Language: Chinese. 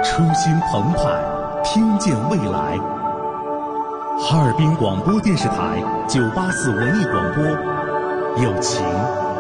初心澎湃，听见未来。哈尔滨广播电视台984文艺广播，有情